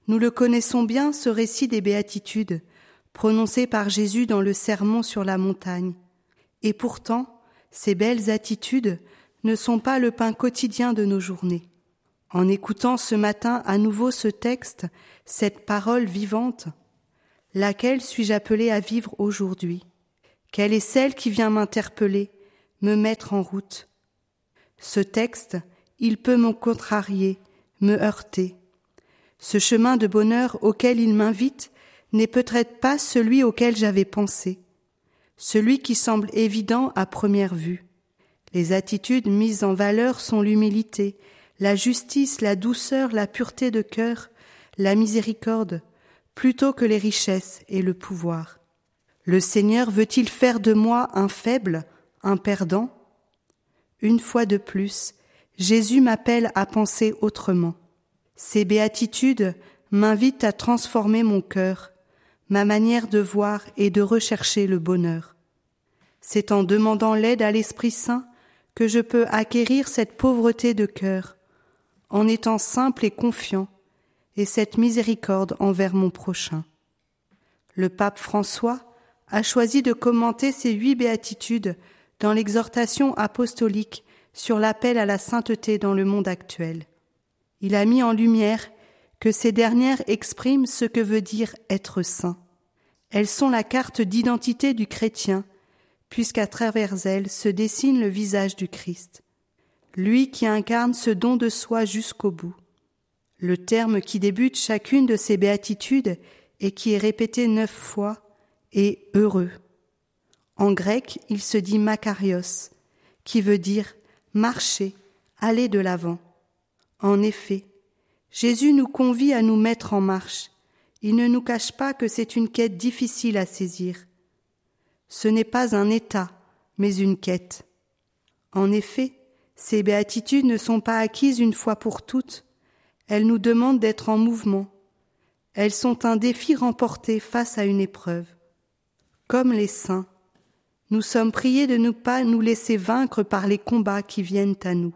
Nous le connaissons bien, ce récit des béatitudes, prononcé par Jésus dans le sermon sur la montagne. Et pourtant, ces belles attitudes ne sont pas le pain quotidien de nos journées. En écoutant ce matin à nouveau ce texte, cette parole vivante, laquelle suis-je appelée à vivre aujourd'hui? Quelle est celle qui vient m'interpeller, me mettre en route? Ce texte, il peut me contrarier, me heurter. Ce chemin de bonheur auquel il m'invite n'est peut-être pas celui auquel j'avais pensé, celui qui semble évident à première vue. Les attitudes mises en valeur sont l'humilité, la justice, la douceur, la pureté de cœur, la miséricorde, plutôt que les richesses et le pouvoir. Le Seigneur veut-il faire de moi un faible, un perdant? Une fois de plus, Jésus m'appelle à penser autrement. Ces béatitudes m'invitent à transformer mon cœur, ma manière de voir et de rechercher le bonheur. C'est en demandant l'aide à l'Esprit Saint que je peux acquérir cette pauvreté de cœur, en étant simple et confiant, et cette miséricorde envers mon prochain. Le pape François a choisi de commenter ces 8 béatitudes dans l'exhortation apostolique sur l'appel à la sainteté dans le monde actuel. Il a mis en lumière que ces dernières expriment ce que veut dire être saint. Elles sont la carte d'identité du chrétien, puisqu'à travers elles se dessine le visage du Christ, lui qui incarne ce don de soi jusqu'au bout. Le terme qui débute chacune de ces béatitudes et qui est répété 9 fois est « heureux ». En grec, il se dit « makarios », qui veut dire « marcher, aller de l'avant ». En effet, Jésus nous convie à nous mettre en marche. Il ne nous cache pas que c'est une quête difficile à saisir. Ce n'est pas un état, mais une quête. En effet, ces béatitudes ne sont pas acquises une fois pour toutes. Elles nous demandent d'être en mouvement. Elles sont un défi remporté face à une épreuve. Comme les saints, nous sommes priés de ne pas nous laisser vaincre par les combats qui viennent à nous.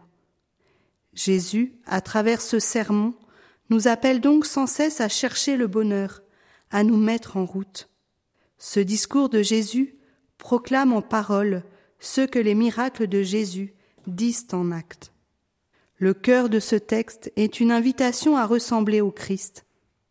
Jésus, à travers ce sermon, nous appelle donc sans cesse à chercher le bonheur, à nous mettre en route. Ce discours de Jésus proclame en paroles ce que les miracles de Jésus disent en actes. Le cœur de ce texte est une invitation à ressembler au Christ.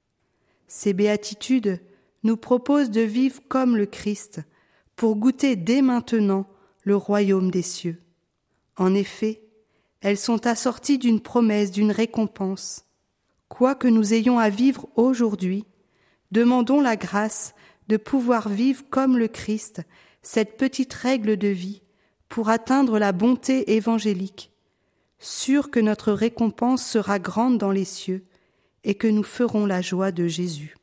Ces béatitudes nous proposent de vivre comme le Christ pour goûter dès maintenant le royaume des cieux. En effet, elles sont assorties d'une promesse, d'une récompense. Quoi que nous ayons à vivre aujourd'hui, demandons la grâce de pouvoir vivre comme le Christ cette petite règle de vie pour atteindre la bonté évangélique, sûr que notre récompense sera grande dans les cieux et que nous ferons la joie de Jésus.